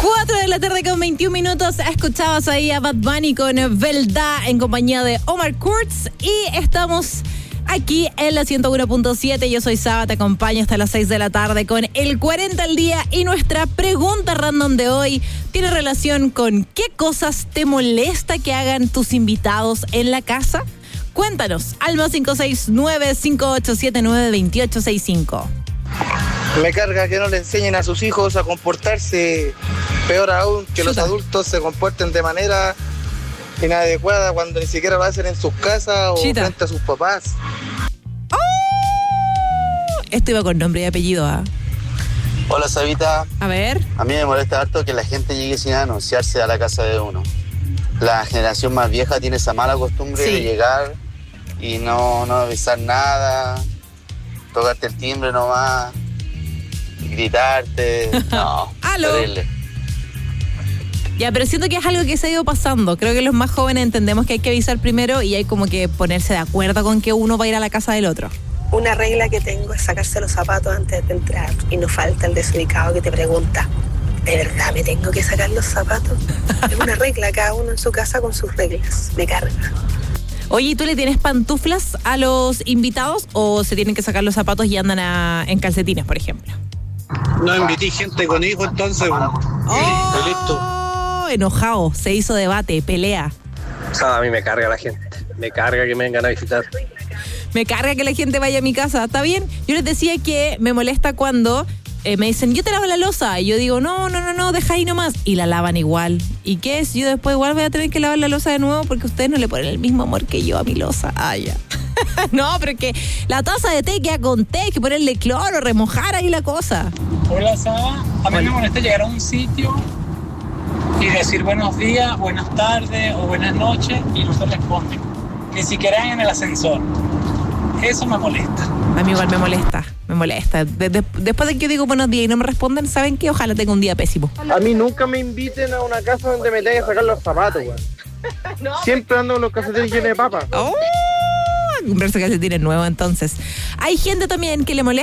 4:21 p.m. Escuchabas ahí a Bad Bunny con Velda en compañía de Omar Kurtz. Y estamos aquí en la 101.7. Yo soy Saba, te acompaño hasta las 6 de la tarde con el 40 al día. Y nuestra pregunta random de hoy tiene relación con ¿qué cosas te molesta que hagan tus invitados en la casa? Cuéntanos al +569-5879-2865. Me carga que no le enseñen a sus hijos a comportarse, peor aún, que los adultos se comporten de manera inadecuada cuando ni siquiera lo hacen en sus casas o frente a sus papás. ¡Oh! Esto iba con nombre y apellido, ¿ah? Hola, Sabita. A ver. A mí me molesta harto que la gente llegue sin anunciarse a la casa de uno. La generación más vieja tiene esa mala costumbre de llegar y no avisar nada, tocarte el timbre nomás, gritarte. No, terrible. Ya, pero siento que es algo que se ha ido pasando. Creo que los más jóvenes entendemos que hay que avisar primero y hay como que ponerse de acuerdo con que uno va a ir a la casa del otro. Una regla que tengo es sacarse los zapatos antes de entrar y no falta el desubicado que te pregunta, ¿de verdad me tengo que sacar los zapatos? Es una regla, cada uno en su casa con sus reglas. Me carga. Oye, ¿y tú le tienes pantuflas a los invitados o se tienen que sacar los zapatos y andan en calcetines, por ejemplo? No invité gente con hijos, entonces, listo. Enojado, se hizo debate, pelea. A mí me carga la gente, me carga que me vengan a visitar. Me carga que la gente vaya a mi casa, ¿está bien? Yo les decía que me molesta cuando me dicen, yo te lavo la loza. Y yo digo, no, deja ahí nomás. Y la lavan igual. ¿Y qué es? Yo después igual voy a tener que lavar la loza de nuevo porque ustedes no le ponen el mismo amor que yo a mi loza. Ah, ya. No, pero que la taza de té queda con té, hay que ponerle cloro, remojar ahí la cosa. Hola, Saba. A mí me molesta llegar a un sitio y decir buenos días, buenas tardes o buenas noches y no se responden. Ni siquiera en el ascensor. Eso me molesta. A mí igual me molesta. Después de que yo digo buenos días y no me responden, ¿saben qué? Ojalá tenga un día pésimo. A mí nunca me inviten a una casa donde me tengan que sacar los zapatos, güey. Siempre ando con los calcetines llenos de papa. Comprarse calcetines nuevos, entonces. Hay gente también que le molesta